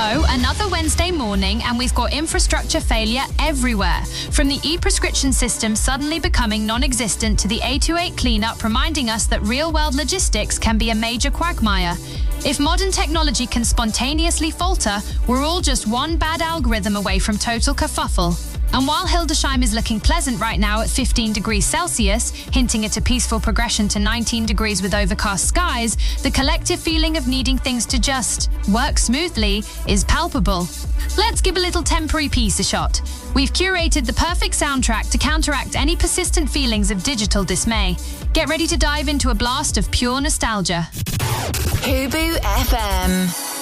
So, another Wednesday morning, and we've got infrastructure failure everywhere. From the e-prescription system suddenly becoming non-existent to the A28 cleanup reminding us that real-world logistics can be a major quagmire. If modern technology can spontaneously falter, we're all just one bad algorithm away from total kerfuffle. And while Hildesheim is looking pleasant right now at 15 degrees Celsius, hinting at a peaceful progression to 19 degrees with overcast skies, the collective feeling of needing things to just work smoothly is palpable. Let's give a little temporary peace a shot. We've curated the perfect soundtrack to counteract any persistent feelings of digital dismay. Get ready to dive into a blast of pure nostalgia. Hubu FM.